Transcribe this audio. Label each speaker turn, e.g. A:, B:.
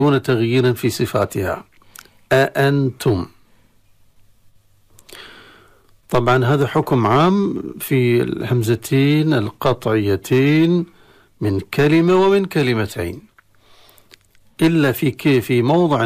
A: دون تغيير في صفاتها. أأنتم. طبعا هذا حكم عام في الهمزتين القطعيتين من كلمة ومن كلمتين، إلا في موضع